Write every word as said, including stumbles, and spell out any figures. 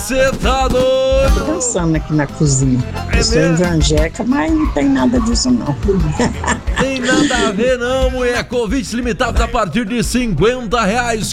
Você tá doido? Tô pensando aqui na cozinha. É Eu sou mesmo? evangélica, mas não tem nada disso não. Tem nada a ver não, mulher. Convites limitados a partir de cinquenta reais.